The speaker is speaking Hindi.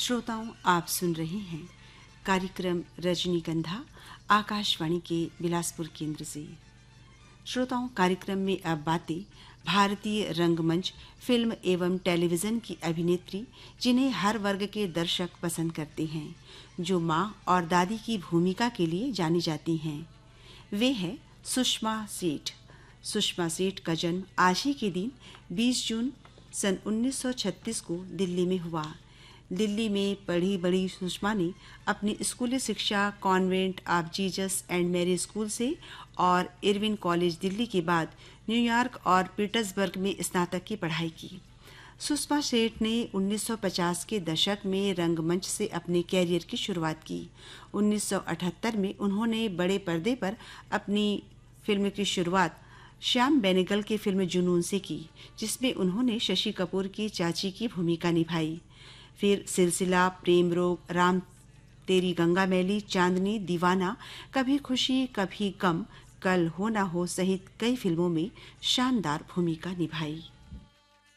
श्रोताओं, आप सुन रहे हैं कार्यक्रम रजनीगंधा आकाशवाणी के बिलासपुर केंद्र से। श्रोताओं, कार्यक्रम में अब बातें भारतीय रंगमंच, फिल्म एवं टेलीविज़न की अभिनेत्री जिन्हें हर वर्ग के दर्शक पसंद करते हैं, जो माँ और दादी की भूमिका के लिए जानी जाती हैं। वे हैं सुषमा सेठ। सुषमा सेठ का जन्म आज ही के दिन 20 जून सन 1936 को दिल्ली में हुआ। दिल्ली में पढ़ी बड़ी सुषमा ने अपनी स्कूली शिक्षा convent of Jesus and Mary school से और इरविन कॉलेज दिल्ली के बाद न्यूयॉर्क और पीटर्सबर्ग में स्नातक की पढ़ाई की। सुषमा सेठ ने 1950 के दशक में रंगमंच से अपने कैरियर की शुरुआत की। 1978 में उन्होंने बड़े पर्दे पर अपनी फिल्म की शुरुआत श्याम बेनेगल की फिल्म जुनून से की, जिसमें उन्होंने शशि कपूर की चाची की भूमिका निभाई। फिर सिलसिला, प्रेम रोग, राम तेरी गंगा मैली, चांदनी, दीवाना, कभी खुशी कभी गम, कल हो ना हो सहित कई फिल्मों में शानदार भूमिका निभाई।